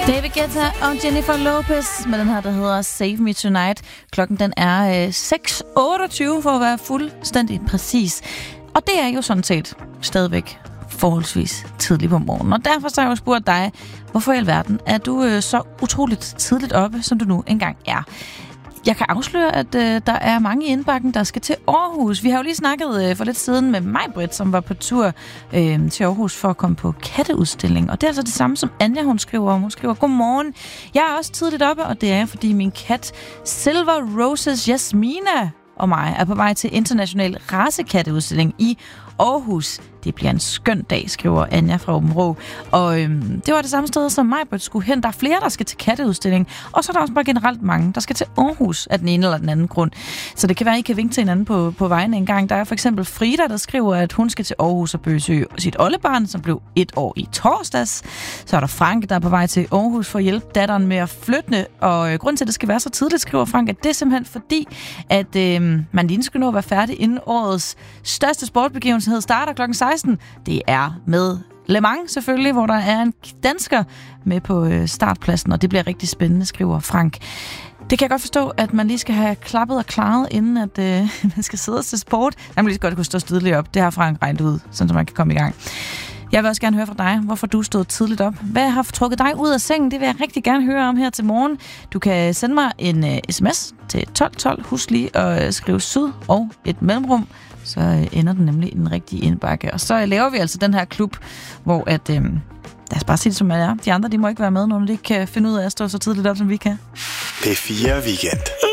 David Guetta og Jennifer Lopez med den her, der hedder Save Me Tonight. Klokken den er 6:28 for at være fuldstændig præcis. Og det er jo sådan set stadigvæk forholdsvis tidligt på morgenen. Og derfor så har jeg jo spurgt dig, hvorfor i alverden er du så utroligt tidligt oppe, som du nu engang er? Jeg kan afsløre, at der er mange i indbakken, der skal til Aarhus. Vi har jo lige snakket for lidt siden med Maj-Brit, som var på tur til Aarhus for at komme på katteudstilling. Og det er altså det samme som Anja, hun skriver. Hun skriver, godmorgen. Jeg er også tidligt oppe, og det er fordi min kat Silver Roses Jasmina og mig er på vej til international racekateudstilling i Aarhus. Det bliver en skøn dag, skriver Anja fra Åben Rå. Og det var det samme sted, som Maj-Brit skulle hen. Der er flere, der skal til katteudstilling. Og så er der også bare generelt mange, der skal til Aarhus af den ene eller den anden grund. Så det kan være, at I kan vinke til hinanden på vejen en gang. Der er for eksempel Frida, der skriver, at hun skal til Aarhus og besøge sit oldebarn, som blev 1 år i torsdags. Så er der Frank, der er på vej til Aarhus for at hjælpe datteren med at flytte. Og grunden til, at det skal være så tidligt, skriver Frank, at det er simpelthen fordi, at man lige skal nå at være færdig inden årets største sportbegivenhed starter klokken 16. Det er med Le Mans selvfølgelig, hvor der er en dansker med på startpladsen, og det bliver rigtig spændende, skriver Frank. Det kan jeg godt forstå, at man lige skal have klappet og klaret, inden at man skal sidde til sport. Man må lige godt kunne stå tidligt op. Det har Frank regnet ud, så man kan komme i gang. Jeg vil også gerne høre fra dig, hvorfor du stod tidligt op. Hvad har trukket dig ud af sengen? Det vil jeg rigtig gerne høre om her til morgen. Du kan sende mig en sms til 1212. Husk lige at skrive syd og et mellemrum. Så ender den nemlig i den rigtige indbakke. Og så laver vi altså den her klub, hvor at, lad os bare sige det som det er. De andre, de må ikke være med, når de ikke kan finde ud af at stå så tidligt op, som vi kan. P4 Weekend.